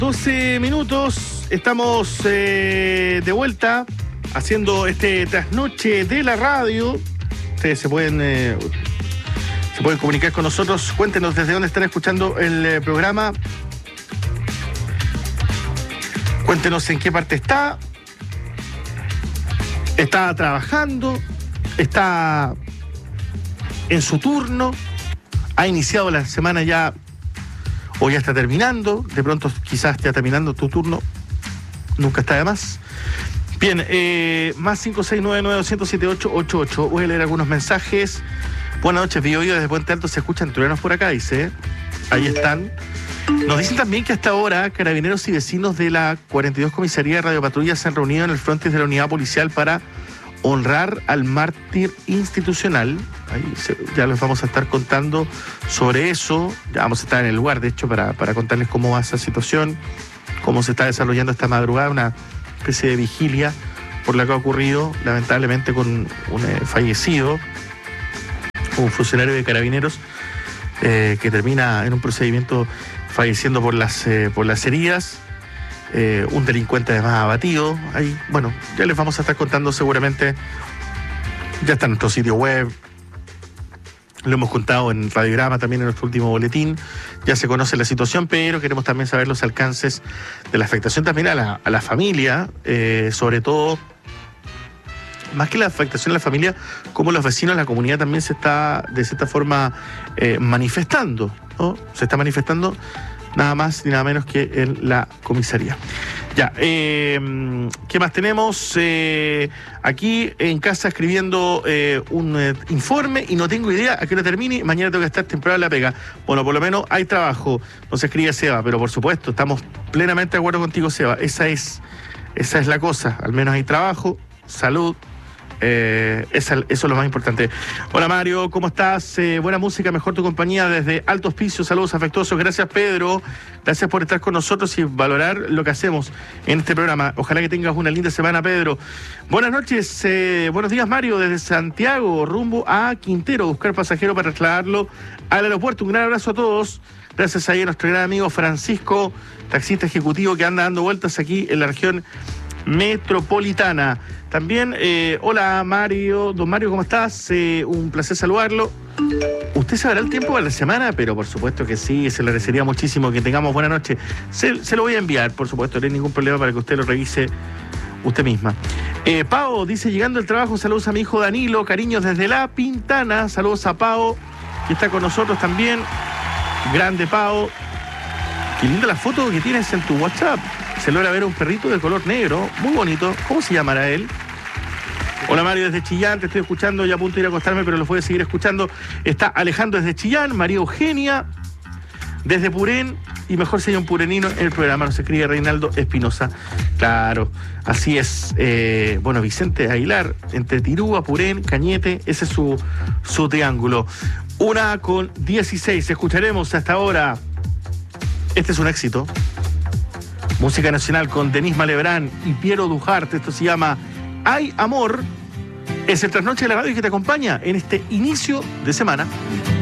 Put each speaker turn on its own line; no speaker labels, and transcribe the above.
12 minutos, estamos de vuelta haciendo este trasnoche de la radio. Ustedes se pueden comunicar con nosotros. Cuéntenos desde dónde están escuchando el programa. Cuéntenos en qué parte está trabajando, está en su turno, ha iniciado la semana ya o ya está terminando, de pronto quizás esté terminando tu turno, nunca está de más. Bien, más 569-900-7888. Voy a leer algunos mensajes. Buenas noches, Biobío, desde Puente Alto se escuchan truenos por acá, dice. Ahí están. Nos dicen también que hasta ahora carabineros y vecinos de la 42 Comisaría de Radio Patrulla se han reunido en el frontis de la unidad policial para honrar al mártir institucional. Ya les vamos a estar contando sobre eso. Ya vamos a estar en el lugar, de hecho, para contarles cómo va esa situación, cómo se está desarrollando esta madrugada, una especie de vigilia por la que ha ocurrido, lamentablemente, con un fallecido, un funcionario de carabineros, que termina en un procedimiento falleciendo por las heridas. Un delincuente además abatido. Ahí, bueno, ya les vamos a estar contando seguramente. Ya está en nuestro sitio web. Lo hemos contado en Radiograma también en nuestro último boletín. Ya se conoce la situación, pero queremos también saber los alcances de la afectación también a la familia, sobre todo, más que la afectación a la familia, como los vecinos, la comunidad también se está de cierta forma manifestando, ¿no? Se está manifestando nada más ni nada menos que en la comisaría. Ya, ¿qué más tenemos? Aquí en casa escribiendo un informe y no tengo idea a qué hora termine. Mañana tengo que estar temprano en la pega. Bueno, por lo menos hay trabajo. Nos escribe Seba, pero por supuesto, estamos plenamente de acuerdo contigo, Seba. Esa es la cosa. Al menos hay trabajo, salud. Eso es lo más importante. Hola Mario, ¿cómo estás? Buena música, mejor tu compañía desde Alto Hospicio, saludos afectuosos. Gracias Pedro, gracias por estar con nosotros y valorar lo que hacemos en este programa. Ojalá que tengas una linda semana, Pedro. Buenas noches, buenos días Mario, desde Santiago, rumbo a Quintero, buscar pasajero para trasladarlo al aeropuerto. Un gran abrazo a todos. Gracias ahí a nuestro gran amigo Francisco, taxista ejecutivo que anda dando vueltas aquí en la región metropolitana. También, hola Mario, don Mario, ¿cómo estás? Un placer saludarlo. ¿Usted sabrá el tiempo de la semana? Pero por supuesto que sí, se le agradecería muchísimo que tengamos buena noche. Se lo voy a enviar, por supuesto, no hay ningún problema para que usted lo revise usted misma. Pao dice, llegando al trabajo, saludos a mi hijo Danilo, cariños desde La Pintana, saludos a Pao, que está con nosotros también. Grande Pao. Qué linda la foto que tienes en tu WhatsApp. Se logra ver un perrito de color negro, muy bonito. ¿Cómo se llamará él? Hola Mario desde Chillán, te estoy escuchando, ya a punto de ir a acostarme, pero los voy a seguir escuchando. Está Alejandro desde Chillán, María Eugenia desde Purén, y mejor si hay un purenino en el programa, nos escribe Reinaldo Espinosa. Claro, así es. Bueno, Vicente Aguilar, entre Tirúa, Purén, Cañete, ese es su triángulo. 1:16, escucharemos hasta ahora. Este es un éxito. Música nacional con Denise Malebrán y Piero Dujarte. Esto se llama Hay Amor. Es el trasnoche de la radio que te acompaña en este inicio de semana.